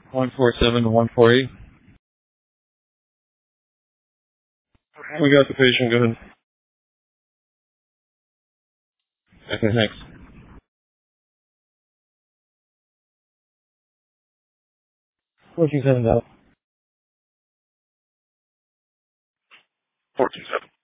147-148. We got the patient. Go ahead. Okay, thanks. 427 out. 427.